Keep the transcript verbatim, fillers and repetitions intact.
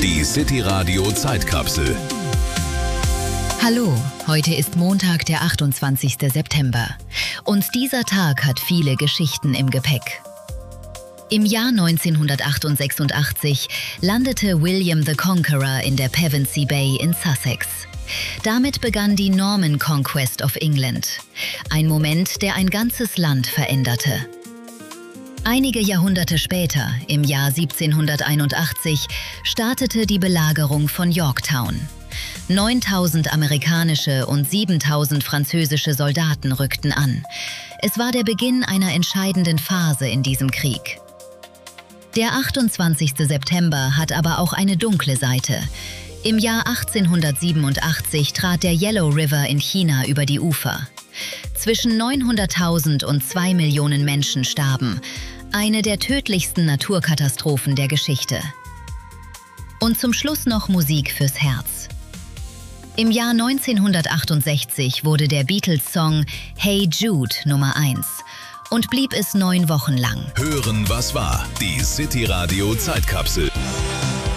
Die City Radio Zeitkapsel. Hallo, heute ist Montag, der achtundzwanzigste September. Und dieser Tag hat viele Geschichten im Gepäck. Im Jahr neunzehnhundertachtundsechsundachtzig landete William the Conqueror in der Pevensey Bay in Sussex. Damit begann die Norman Conquest of England. Ein Moment, der ein ganzes Land veränderte. Einige Jahrhunderte später, im Jahr siebzehnhunderteinundachtzig, startete die Belagerung von Yorktown. neuntausend amerikanische und siebentausend französische Soldaten rückten an. Es war der Beginn einer entscheidenden Phase in diesem Krieg. Der achtundzwanzigste September hat aber auch eine dunkle Seite. Im Jahr achtzehnhundertsiebenundachtzig trat der Yellow River in China über die Ufer. Zwischen neunhunderttausend und zwei Millionen Menschen starben. Eine der tödlichsten Naturkatastrophen der Geschichte. Und zum Schluss noch Musik fürs Herz. Im Jahr neunzehnhundertachtundsechzig wurde der Beatles-Song Hey Jude Nummer eins und blieb es neun Wochen lang. Hören, was war. Die City Radio Zeitkapsel.